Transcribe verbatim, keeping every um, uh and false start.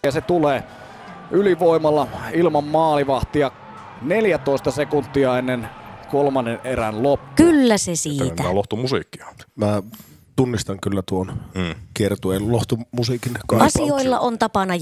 Ja se tulee ylivoimalla ilman maalivahtia neljätoista sekuntia ennen kolmannen erän loppu. Kyllä se siitä. Tämä on lohtumusiikkia. Mä tunnistan kyllä tuon Mm. kiertueen lohtumusiikin Asioilla on tapana